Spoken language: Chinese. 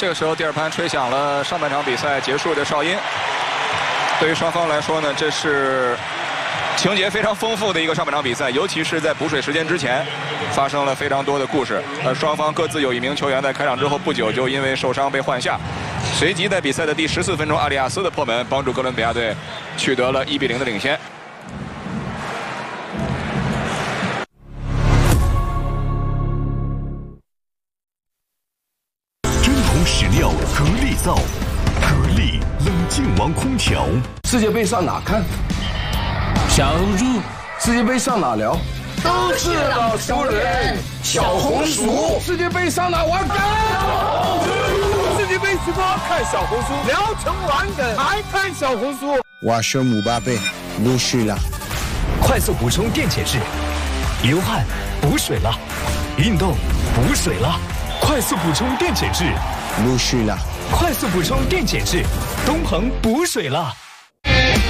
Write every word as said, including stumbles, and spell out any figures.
这个时候，第二盘吹响了上半场比赛结束的哨音。对于双方来说呢，这是情节非常丰富的一个上半场比赛，尤其是在补水时间之前，发生了非常多的故事。呃，双方各自有一名球员在开场之后不久就因为受伤被换下，随即在比赛的第十四分钟，阿里亚斯的破门帮助哥伦比亚队取得了一比零的领先。 真空史料格力造，格力冷静王空调。 世界杯上哪看？小红书。世界杯上哪聊？都是老熟人。小红书。世界杯上哪玩梗？世界杯直播看小红书，聊成玩梗还看小红书。 我是姆巴佩，陆续了。 快速补充电解质，流汗补水了，运动补水了，快速补充电解质， 陆续了。 快速补充电解质，东鹏补水了。